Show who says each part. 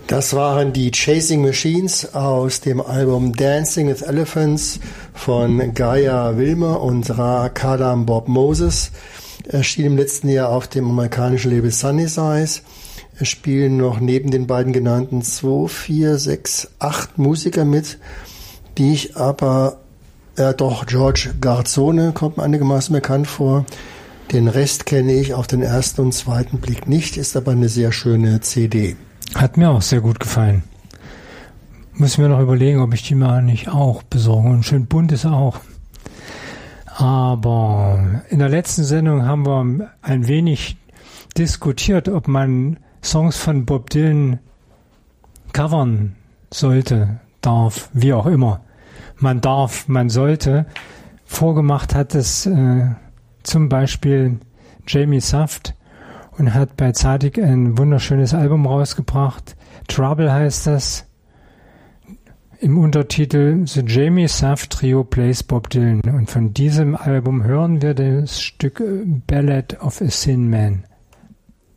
Speaker 1: Das waren die Chasing Machines aus dem Album Dancing with Elephants von Gaia Wilmer und Ra Kadam Bob Moses. Erschien im letzten Jahr auf dem amerikanischen Label Sunny Size. Es spielen noch neben den beiden genannten 2, 4, 6, 8 Musiker mit, die ich aber, doch George Garzone kommt mir einigermaßen bekannt vor. Den Rest kenne ich auf den ersten und zweiten Blick nicht, ist aber eine sehr schöne CD.
Speaker 2: Hat mir auch sehr gut gefallen. Muss mir noch überlegen, ob ich die mal nicht auch besorge. Und schön bunt ist auch. Aber in der letzten Sendung haben wir ein wenig diskutiert, ob man Songs von Bob Dylan covern sollte, darf, wie auch immer. Man darf, man sollte. Vorgemacht hat es zum Beispiel Jamie Saft und hat bei Tzadik ein wunderschönes Album rausgebracht. Trouble heißt das. Im Untertitel The Jamie Saft Trio Plays Bob Dylan. Und von diesem Album hören wir das Stück Ballad of a Thin Man.